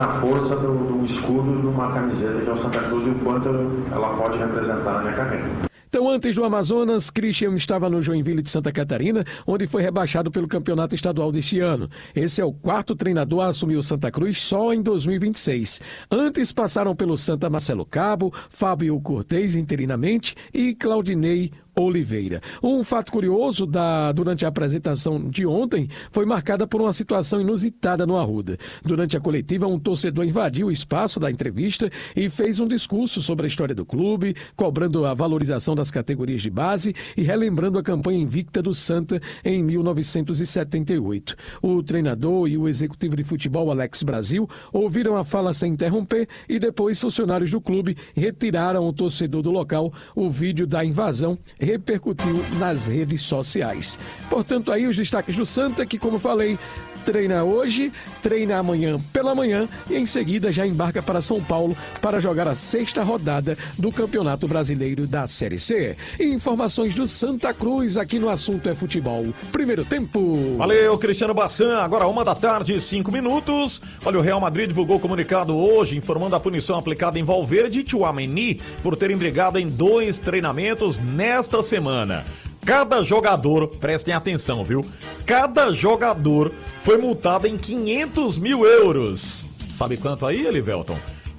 a força do escudo de uma camiseta que é o Santa Cruz e o quanto ela pode representar na minha carreira. Então, antes do Amazonas, Christian estava no Joinville de Santa Catarina, onde foi rebaixado pelo campeonato estadual deste ano. Esse é o quarto treinador a assumir o Santa Cruz só em 2026. Antes passaram pelo Santa Marcelo Cabo, Fábio Cortez interinamente e Claudinei Oliveira. Um fato curioso durante a apresentação de ontem foi marcada por uma situação inusitada no Arruda. Durante a coletiva, um torcedor invadiu o espaço da entrevista e fez um discurso sobre a história do clube, cobrando a valorização das categorias de base e relembrando a campanha invicta do Santa em 1978. O treinador e o executivo de futebol Alex Brasil ouviram a fala sem interromper e depois funcionários do clube retiraram o torcedor do local. O vídeo da invasão repercutiu nas redes sociais. Portanto, aí os destaques do Santa, que, como falei, treina hoje, treina amanhã pela manhã e em seguida já embarca para São Paulo para jogar a 6ª rodada do Campeonato Brasileiro da Série C. Informações do Santa Cruz aqui no Assunto é Futebol. Primeiro tempo. Valeu, Cristiano Bassan. Agora 13h05. Olha, o Real Madrid divulgou comunicado hoje informando a punição aplicada em Valverde e Tchouaméni por terem brigado em 2 treinamentos nesta semana. Cada jogador, prestem atenção, viu? Cada jogador foi multado em 500 mil euros. Sabe quanto aí, Elivelton?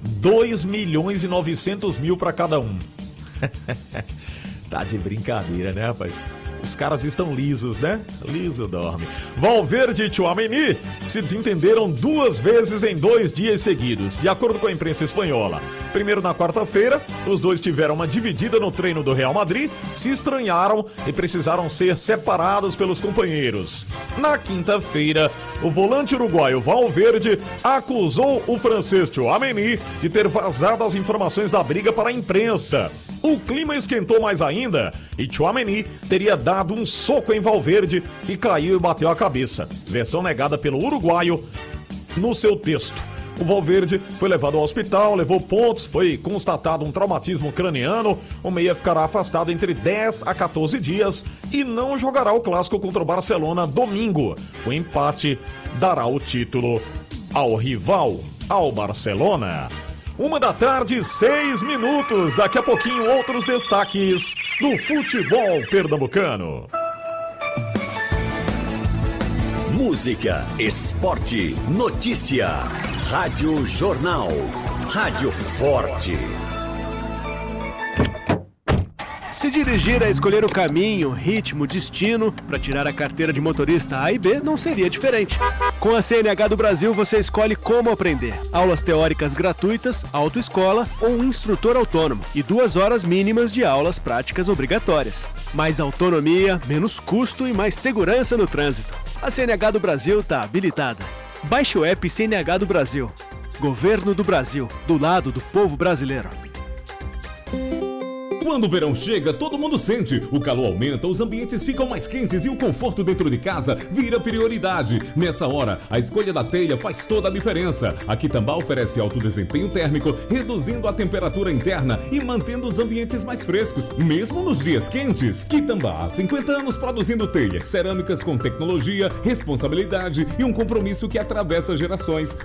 2.900.000 para cada um. Tá de brincadeira, né, rapaz? Os caras estão lisos, né? Liso dorme. Valverde e Tchouaméni se desentenderam 2 vezes em 2 dias seguidos, de acordo com a imprensa espanhola. Primeiro, na quarta-feira, os dois tiveram uma dividida no treino do Real Madrid, se estranharam e precisaram ser separados pelos companheiros. Na quinta-feira, o volante uruguaio Valverde acusou o francês Tchouaméni de ter vazado as informações da briga para a imprensa. O clima esquentou mais ainda e Tchouaméni teria dado um soco em Valverde, que caiu e bateu a cabeça. Versão negada pelo uruguaio no seu texto. O Valverde foi levado ao hospital, levou pontos, foi constatado um traumatismo craniano. O meia ficará afastado entre 10 a 14 dias e não jogará o clássico contra o Barcelona domingo. O empate dará o título ao rival, ao Barcelona. 13h06. Daqui a pouquinho, outros destaques do futebol pernambucano. Música, esporte, notícia. Rádio Jornal. Rádio Forte. Se dirigir a escolher o caminho, ritmo, destino para tirar a carteira de motorista A e B não seria diferente. Com a CNH do Brasil você escolhe como aprender. Aulas teóricas gratuitas, autoescola ou um instrutor autônomo e 2 horas mínimas de aulas práticas obrigatórias. Mais autonomia, menos custo e mais segurança no trânsito. A CNH do Brasil está habilitada. Baixe o app CNH do Brasil. Governo do Brasil, do lado do povo brasileiro. Quando o verão chega, todo mundo sente. O calor aumenta, os ambientes ficam mais quentes e o conforto dentro de casa vira prioridade. Nessa hora, a escolha da telha faz toda a diferença. A Quitambá oferece alto desempenho térmico, reduzindo a temperatura interna e mantendo os ambientes mais frescos, mesmo nos dias quentes. Quitambá, há 50 anos produzindo telhas cerâmicas com tecnologia, responsabilidade e um compromisso que atravessa gerações.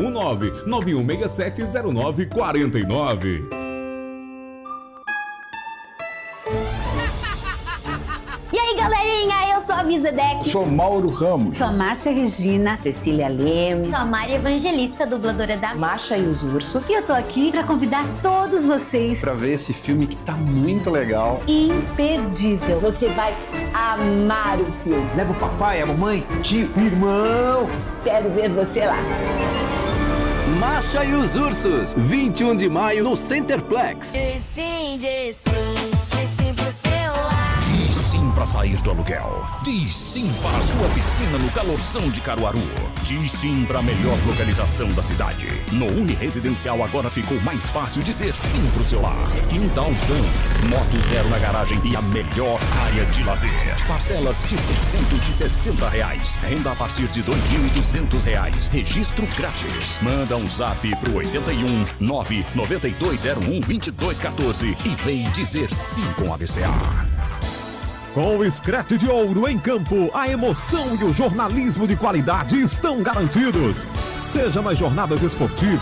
819-9167-0949. E aí, galerinha, eu sou a Mizedec. Sou Mauro Ramos. Sou a Márcia Regina. Cecília Lemes. Sou a Mari Evangelista, dubladora da Masha e os Ursos. E eu tô aqui pra convidar todos vocês pra ver esse filme que tá muito legal. Imperdível. Você vai amar o filme. Leva o papai, a mamãe, o tio, o irmão. Espero ver você lá. Masha e os Ursos, 21 de maio no Centerplex. Sim pro seu lar. Diz sim para sair do aluguel. Diz sim para a sua piscina no calorzão de Caruaru. Diz sim para a melhor localização da cidade. No Uniresidencial agora ficou mais fácil dizer sim pro seu lar. Quintalzão, moto zero na garagem e a melhor área de lazer. Parcelas de R$660. Renda a partir de R$2.200. Registro grátis. Manda um zap pro 81 99201 2214 e vem dizer sim com a VCA. Com o Scratch de Ouro em campo, a emoção e o jornalismo de qualidade estão garantidos. Seja nas jornadas esportivas,